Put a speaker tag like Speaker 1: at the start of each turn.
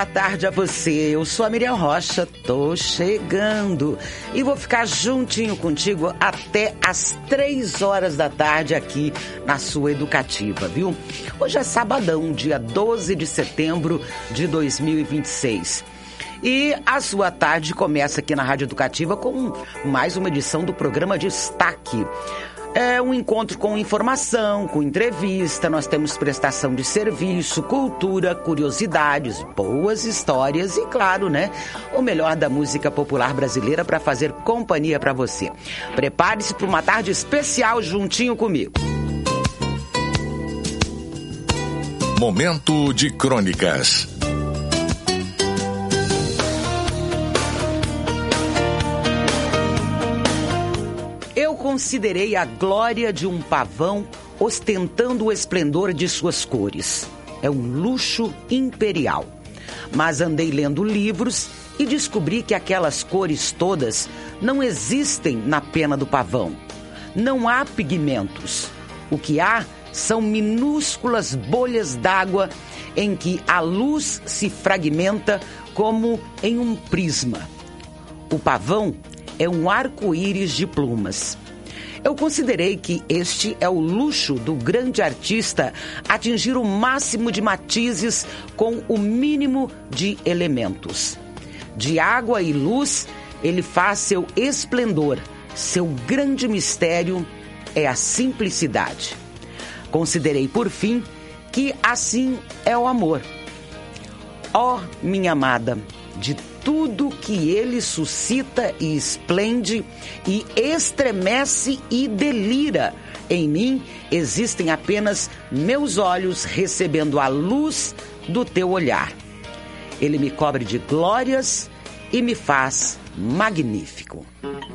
Speaker 1: Boa tarde a você, eu sou a Miriam Rocha, tô chegando e vou ficar juntinho contigo até às 3 horas da tarde aqui na sua Educativa, viu? Hoje é sabadão, dia 12 de setembro de 2026. E a sua tarde começa aqui na Rádio Educativa com mais uma edição do programa Destaque. É um encontro com informação, com entrevista, nós temos prestação de serviço, cultura, curiosidades, boas histórias e, claro, né, o melhor da música popular brasileira para fazer companhia para você. Prepare-se para uma tarde especial juntinho comigo.
Speaker 2: Momento de Crônicas.
Speaker 1: Eu considerei a glória de um pavão ostentando o esplendor de suas cores. É um luxo imperial. Mas andei lendo livros e descobri que aquelas cores todas não existem na pena do pavão. Não há pigmentos. O que há são minúsculas bolhas d'água em que a luz se fragmenta como em um prisma. O pavão é um arco-íris de plumas. Eu considerei que este é o luxo do grande artista atingir o máximo de matizes com o mínimo de elementos. De água e luz, ele faz seu esplendor. Seu grande mistério é a simplicidade. Considerei, por fim, que assim é o amor. Ó, minha amada, de tudo que ele suscita e esplende e estremece e delira. Em mim existem apenas meus olhos recebendo a luz do teu olhar. Ele me cobre de glórias e me faz magnífico.